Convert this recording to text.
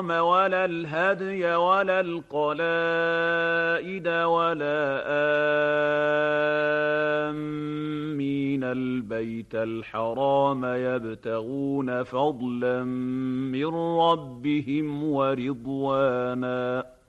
ولا الهدي ولا القلائد ولا آمين البيت الحرام يبتغون فضلا من ربهم ورضوانا